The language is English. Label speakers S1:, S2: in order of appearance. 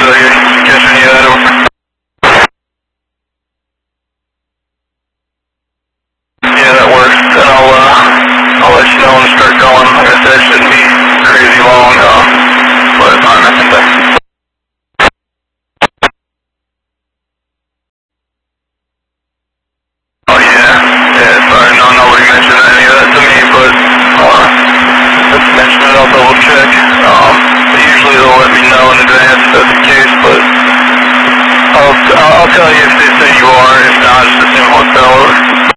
S1: you catch any of that over. Yeah, that works. Then I'll let you know when to start going. Like I said, it shouldn't be crazy long by the time I get there. Oh yeah, sorry, no, nobody mentioned any of that to me, but let's mention it, I'll double check. Usually they'll let me know in advance if that's the case, but I'll tell you if they say you are. If not, just assume hotel.